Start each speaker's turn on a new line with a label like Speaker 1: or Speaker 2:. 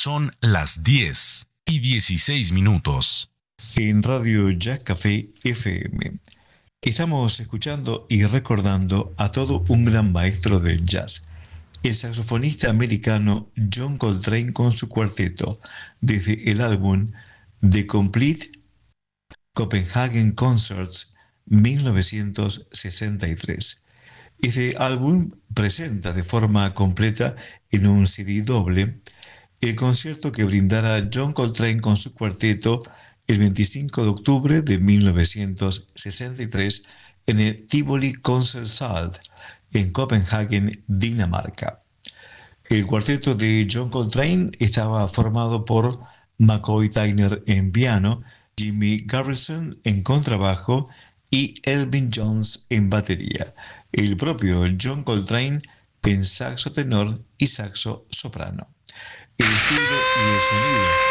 Speaker 1: Son las 10:16.
Speaker 2: En Radio Jazz Café FM estamos escuchando y recordando a todo un gran maestro del jazz, el saxofonista americano John Coltrane con su cuarteto, desde el álbum The Complete Copenhagen Concerts 1963. Este álbum presenta de forma completa en un CD doble el concierto que brindara John Coltrane con su cuarteto el 25 de octubre de 1963 en el Tivoli Konsertsal en Copenhague, Dinamarca. El cuarteto de John Coltrane estaba formado por McCoy Tyner en piano, Jimmy Garrison en contrabajo y Elvin Jones en batería. El propio John Coltrane en saxo tenor y saxo soprano. El estilo y el sonido